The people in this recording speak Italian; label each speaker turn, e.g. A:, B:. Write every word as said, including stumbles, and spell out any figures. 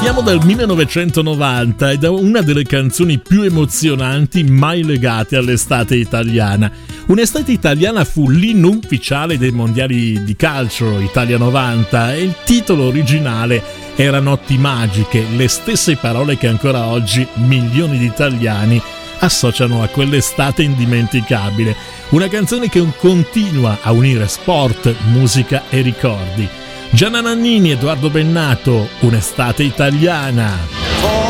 A: Veniamo dal millenovecentonovanta ed è una delle canzoni più emozionanti mai legate all'estate italiana. Un'estate italiana fu l'inno ufficiale dei mondiali di calcio Italia novanta e il titolo originale era Notti magiche, le stesse parole che ancora oggi milioni di italiani associano a quell'estate indimenticabile. Una canzone che continua a unire sport, musica e ricordi. Gianna Nannini, Edoardo Bennato, un'estate italiana.